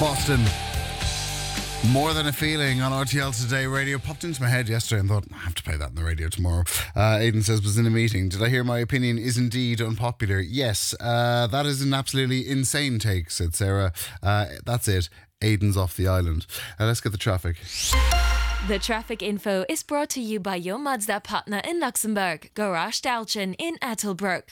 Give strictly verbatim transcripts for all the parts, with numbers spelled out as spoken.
Boston. More Than a Feeling on R T L Today Radio. Popped into my head yesterday and thought, I have to play that on the radio tomorrow. Uh, Aidan says, was in a meeting. Did I hear my opinion is indeed unpopular? Yes, uh, that is an absolutely insane take, said Sarah. Uh, that's it. Aidan's off the island. Uh, let's get the traffic. The traffic info is brought to you by your Mazda partner in Luxembourg, Garage Stelchen in Ettelbruck.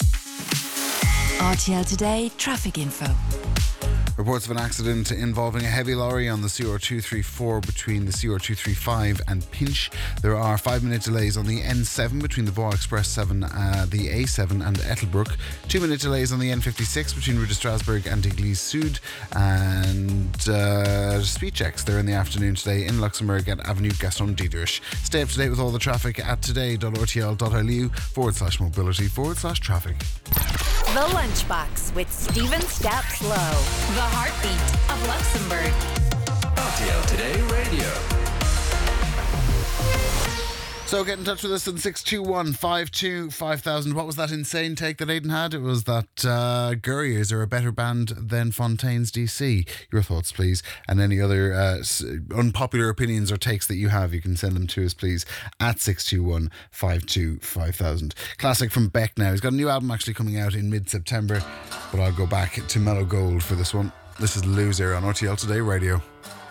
R T L Today traffic info. Reports of an accident involving a heavy lorry on the C R two thirty-four between the C R two thirty-five and Pinch. There are five minute delays on the N seven between the Vaughan Express seven, uh, the A seven and Ettelbruck. Two minute delays on the N fifty-six between Rue de Strasbourg and Église Sud. And uh, speed checks there in the afternoon today in Luxembourg at Avenue Gaston Diederich. Stay up to date with all the traffic at today.rtl.lu forward slash mobility forward slash traffic. The Lunchbox with Stephen Staps Low. The heartbeat of Luxembourg. R T L Today Radio. So get in touch with us on six two one, five two five thousand. What was that insane take that Aidan had? It was that uh, Gurriers are a better band than Fontaine's D C. Your thoughts, please. And any other uh, unpopular opinions or takes that you have, you can send them to us, please, at six two one, five two five thousand. Classic from Beck now. He's got a new album actually coming out in mid-September, but I'll go back to Mellow Gold for this one. This is Loser on R T L Today Radio.